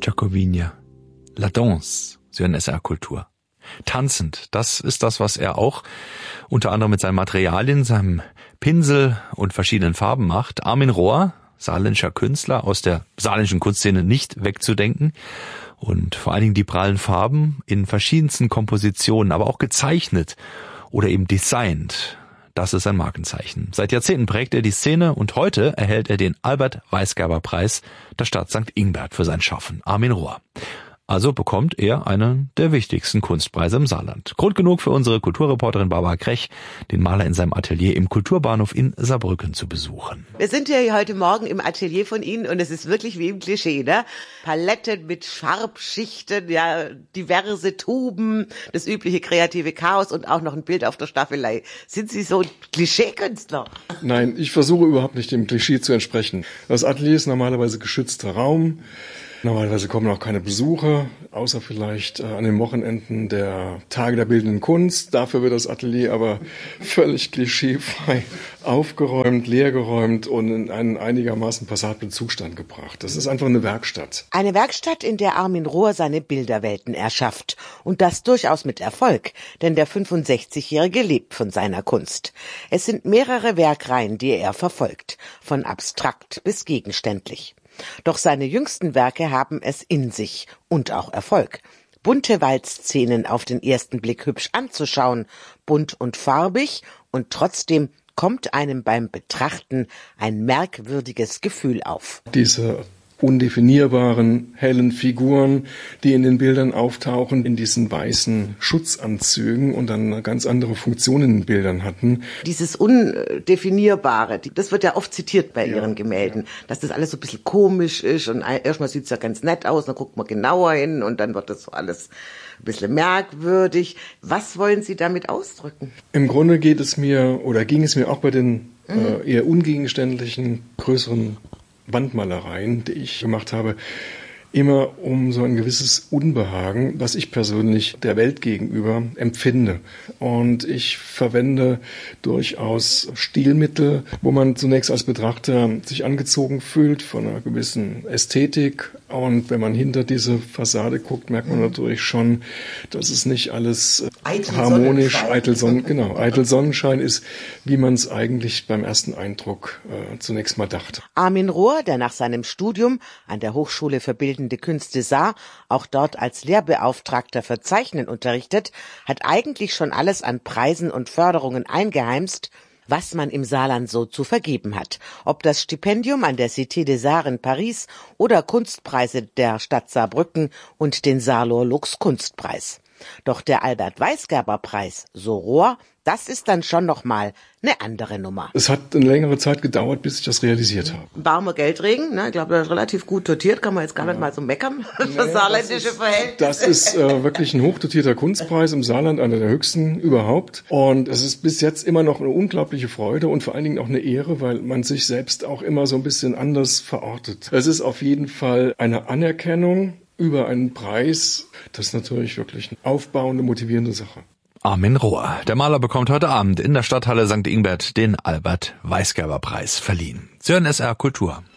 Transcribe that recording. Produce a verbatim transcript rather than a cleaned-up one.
Giacovinia. La Danse, Sie hören S R Kultur. Tanzend, das ist das, was er auch unter anderem mit seinen Materialien, seinem Pinsel und verschiedenen Farben macht. Armin Rohr, saarländischer Künstler, aus der saarländischen Kunstszene nicht wegzudenken. Und vor allen Dingen die prallen Farben in verschiedensten Kompositionen, aber auch gezeichnet oder eben designt. Das ist sein Markenzeichen. Seit Jahrzehnten prägt er die Szene und heute erhält er den Albert-Weisgerber-Preis der Stadt Sankt Ingbert für sein Schaffen. Armin Rohr. Also bekommt er einen der wichtigsten Kunstpreise im Saarland. Grund genug für unsere Kulturreporterin Barbara Krech, den Maler in seinem Atelier im Kulturbahnhof in Saarbrücken zu besuchen. Wir sind ja heute Morgen im Atelier von Ihnen und es ist wirklich wie im Klischee, ne? Paletten mit Farbschichten, ja, diverse Tuben, das übliche kreative Chaos und auch noch ein Bild auf der Staffelei. Sind Sie so ein Klischeekünstler? Nein, ich versuche überhaupt nicht dem Klischee zu entsprechen. Das Atelier ist normalerweise geschützter Raum. Normalerweise kommen auch keine Besucher, außer vielleicht äh, an den Wochenenden der Tage der Bildenden Kunst. Dafür wird das Atelier aber völlig klischeefrei aufgeräumt, leergeräumt und in einen einigermaßen passablen Zustand gebracht. Das ist einfach eine Werkstatt. Eine Werkstatt, in der Armin Rohr seine Bilderwelten erschafft. Und das durchaus mit Erfolg, denn der fünfundsechzigjährige lebt von seiner Kunst. Es sind mehrere Werkreihen, die er verfolgt, von abstrakt bis gegenständlich. Doch seine jüngsten Werke haben es in sich und auch Erfolg. Bunte Waldszenen auf den ersten Blick hübsch anzuschauen, bunt und farbig, und trotzdem kommt einem beim Betrachten ein merkwürdiges Gefühl auf. Diese undefinierbaren, hellen Figuren, die in den Bildern auftauchen, in diesen weißen Schutzanzügen und dann eine ganz andere Funktion in den Bildern hatten. Dieses Undefinierbare, das wird ja oft zitiert bei ja, Ihren Gemälden, ja. Dass das alles so ein bisschen komisch ist und erstmal sieht es ja ganz nett aus, dann guckt man genauer hin und dann wird das so alles ein bisschen merkwürdig. Was wollen Sie damit ausdrücken? Im Grunde geht es mir, oder ging es mir auch bei den mhm. äh, eher ungegenständlichen, größeren Wandmalereien, die ich gemacht habe, immer um so ein gewisses Unbehagen, was ich persönlich der Welt gegenüber empfinde. Und ich verwende durchaus Stilmittel, wo man zunächst als Betrachter sich angezogen fühlt von einer gewissen Ästhetik. Und wenn man hinter diese Fassade guckt, merkt man natürlich schon, dass es nicht alles eitel harmonisch, eitel Sonnen, genau, eitel Sonnenschein ist, wie man es eigentlich beim ersten Eindruck äh, zunächst mal dachte. Armin Rohr, der nach seinem Studium an der Hochschule für Bildende Künste Saar auch dort als Lehrbeauftragter für Zeichnen unterrichtet, hat eigentlich schon alles an Preisen und Förderungen eingeheimst, was man im Saarland so zu vergeben hat. Ob das Stipendium an der Cité des Arts in Paris oder Kunstpreise der Stadt Saarbrücken und den Saarlor Lux Kunstpreis. Doch der Albert-Weisgerber-Preis, so Rohr, das ist dann schon noch mal eine andere Nummer. Es hat eine längere Zeit gedauert, bis ich das realisiert habe. Warmer Geldregen, ne? Ich glaube, das ist relativ gut dotiert, kann man jetzt gar ja. nicht mal so meckern für naja, saarländische Verhältnisse. Das ist äh, wirklich ein hochdotierter Kunstpreis im Saarland, einer der höchsten überhaupt. Und es ist bis jetzt immer noch eine unglaubliche Freude und vor allen Dingen auch eine Ehre, weil man sich selbst auch immer so ein bisschen anders verortet. Es ist auf jeden Fall eine Anerkennung über einen Preis. Das ist natürlich wirklich eine aufbauende, motivierende Sache. Armin Rohr. Der Maler bekommt heute Abend in der Stadthalle Sankt Ingbert den Albert-Weisgerber-Preis verliehen. Sie hören S R Kultur.